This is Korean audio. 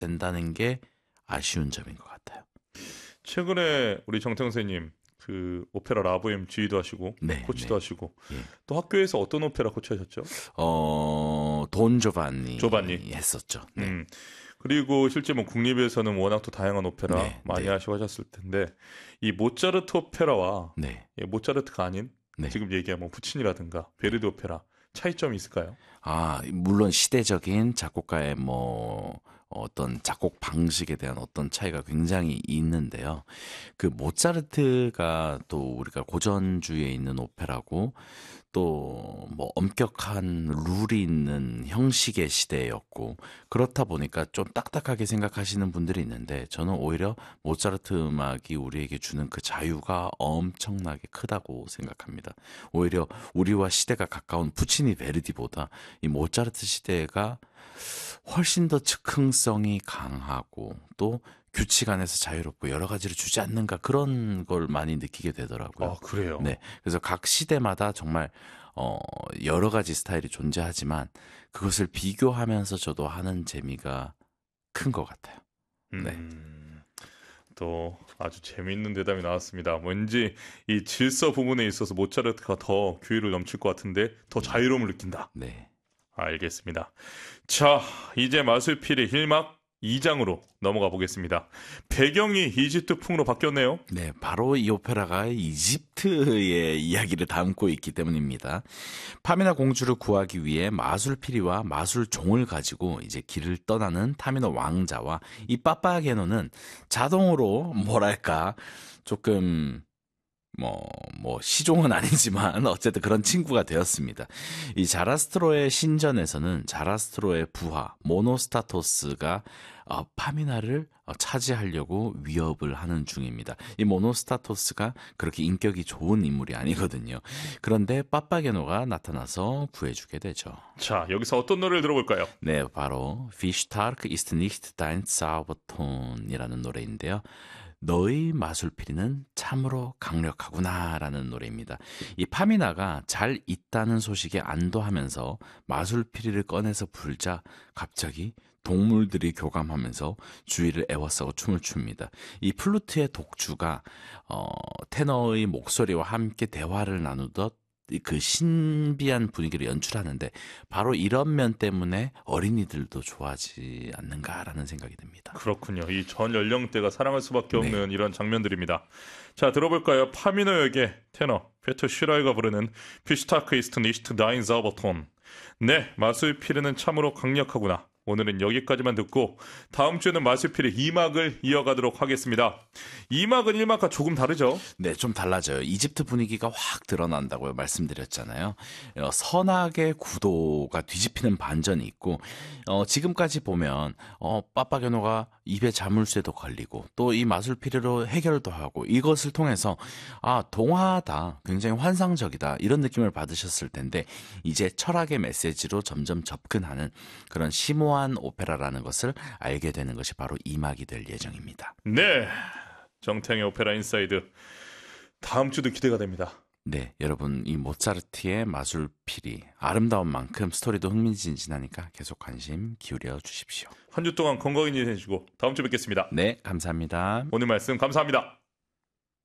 된다는 게 아쉬운 점인 것 같아요. 최근에 우리 정태영 선생님 그 오페라 라보엠 지휘도 하시고 네, 코치도 네. 하시고 예. 또 학교에서 어떤 오페라 코치하셨죠? 돈 조반니 조반니. 했었죠. 네. 그리고 실제 뭐 국립에서는 워낙 또 다양한 오페라 네, 많이 네. 하시고 하셨을 텐데 이 모차르트 오페라와 네. 모차르트가 아닌 네. 지금 얘기한 뭐 푸치니라든가 베르디 오페라 차이점이 있을까요? 물론 시대적인 작곡가의 어떤 작곡 방식에 대한 어떤 차이가 굉장히 있는데요. 그 모차르트가 또 우리가 고전주의에 있는 오페라고 또 뭐 엄격한 룰이 있는 형식의 시대였고 그렇다 보니까 좀 딱딱하게 생각하시는 분들이 있는데 저는 오히려 모차르트 음악이 우리에게 주는 그 자유가 엄청나게 크다고 생각합니다. 오히려 우리와 시대가 가까운 푸치니 베르디보다 이 모차르트 시대가 훨씬 더 즉흥성이 강하고 또 규칙 안에서 자유롭고 여러 가지를 주지 않는가 그런 걸 많이 느끼게 되더라고요. 아, 그래요? 네, 그래서 각 시대마다 정말 여러 가지 스타일이 존재하지만 그것을 비교하면서 저도 하는 재미가 큰 것 같아요. 네. 또 아주 재미있는 대답이 나왔습니다. 왠지 이 질서 부분에 있어서 모차르트가 더 규율을 넘칠 것 같은데 더 자유로움을 느낀다. 네. 알겠습니다. 자, 이제 마술피리 힐막 2장으로 넘어가 보겠습니다. 배경이 이집트풍으로 바뀌었네요. 네, 바로 이 오페라가 이집트의 이야기를 담고 있기 때문입니다. 파미나 공주를 구하기 위해 마술피리와 마술종을 가지고 이제 길을 떠나는 타미노 왕자와 이 빠빠게노는 자동으로 조금 시종은 아니지만 어쨌든 그런 친구가 되었습니다. 이 자라스트로의 신전에서는 자라스트로의 부하 모노스타토스가 파미나를 차지하려고 위협을 하는 중입니다. 이 모노스타토스가 그렇게 인격이 좋은 인물이 아니거든요. 그런데 빠빠게노가 나타나서 구해주게 되죠. 자, 여기서 어떤 노래를 들어볼까요? 네, 바로 Wie stark ist nicht dein Zauberton이라는 노래인데요. 너의 마술피리는 참으로 강력하구나라는 노래입니다. 이 파미나가 잘 있다는 소식에 안도하면서 마술피리를 꺼내서 불자 갑자기 동물들이 교감하면서 주위를 애워싸고 춤을 춥니다. 이 플루트의 독주가 테너의 목소리와 함께 대화를 나누듯 그 신비한 분위기를 연출하는데 바로 이런 면 때문에 어린이들도 좋아하지 않는가라는 생각이 듭니다. 그렇군요. 이 전 연령대가 사랑할 수밖에 없는 이런 장면들입니다. 자, 들어볼까요? 파미노 역의 테너 페터 슈라이가 부르는 피슈타크 이스트 니슈트 다인 자버톤. 네, 마술피리는 참으로 강력하구나. 오늘은 여기까지만 듣고 다음 주에는 마술피리 2막을 이어가도록 하겠습니다. 2막은 1막과 조금 다르죠? 네, 좀 달라져요. 이집트 분위기가 확 드러난다고 말씀드렸잖아요. 선악의 구도가 뒤집히는 반전이 있고 지금까지 보면 빠빠게노가 입에 자물쇠도 걸리고 또 이 마술피리로 해결도 하고 이것을 통해서 동화다, 굉장히 환상적이다 이런 느낌을 받으셨을 텐데 이제 철학의 메시지로 점점 접근하는 그런 심오한 오페라라는 것을 알게 되는 것이 바로 2막이 될 예정입니다. 네, 정태영의 오페라 인사이드 다음 주도 기대가 됩니다. 네, 여러분 이 모차르트의 마술피리 아름다운 만큼 스토리도 흥미진진하니까 계속 관심 기울여 주십시오. 한 주 동안 건강히 지내시고 다음 주에 뵙겠습니다. 네, 감사합니다. 오늘 말씀 감사합니다.